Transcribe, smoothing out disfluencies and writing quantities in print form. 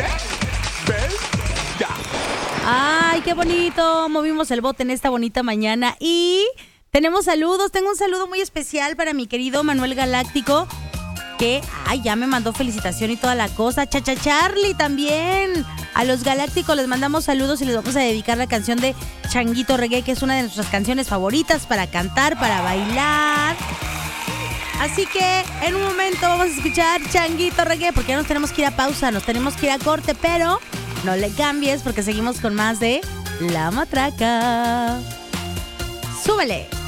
Ay, qué bonito. Movimos el bote en esta bonita mañana y tenemos saludos. Tengo un saludo muy especial para mi querido Manuel Galáctico, que ya me mandó felicitación y toda la cosa. Chacha Charlie también. A los Galácticos les mandamos saludos y les vamos a dedicar la canción de Changuito Reggae, que es una de nuestras canciones favoritas para cantar, para bailar. Así que en un momento vamos a escuchar Changuito Reggae, porque ya nos tenemos que ir a pausa, nos tenemos que ir a corte, pero no le cambies porque seguimos con más de La Matraca. ¡Súbele!